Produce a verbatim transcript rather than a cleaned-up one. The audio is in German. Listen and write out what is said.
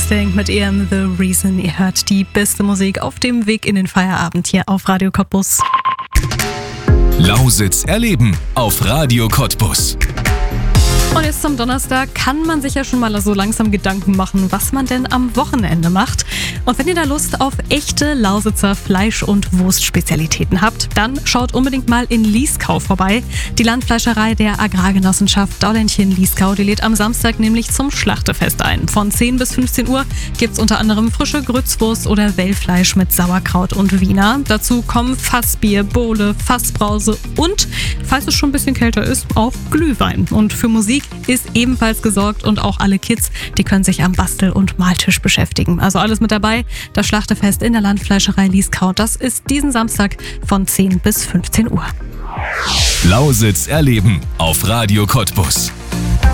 Stink mit ihrem The Reason. Ihr hört die beste Musik auf dem Weg in den Feierabend hier auf Radio Cottbus. Lausitz erleben auf Radio Cottbus. Und jetzt zum Donnerstag kann man sich ja schon mal so langsam Gedanken machen, was man denn am Wochenende macht. Und wenn ihr da Lust auf echte Lausitzer Fleisch- und Wurstspezialitäten habt, dann schaut unbedingt mal in Lieskau vorbei. Die Landfleischerei der Agrargenossenschaft Daulenchen-Lieskau, die lädt am Samstag nämlich zum Schlachtefest ein. Von zehn bis fünfzehn Uhr gibt's unter anderem frische Grützwurst oder Wellfleisch mit Sauerkraut und Wiener. Dazu kommen Fassbier, Bowle, Fassbrause und, falls es schon ein bisschen kälter ist, auch Glühwein. Und für Musik ist ebenfalls gesorgt und auch alle Kids, die können sich am Bastel- und Maltisch beschäftigen. Also alles mit dabei. Das Schlachtefest in der Landfleischerei Lieskau, das ist diesen Samstag von zehn bis fünfzehn Uhr. Lausitz erleben auf Radio Cottbus.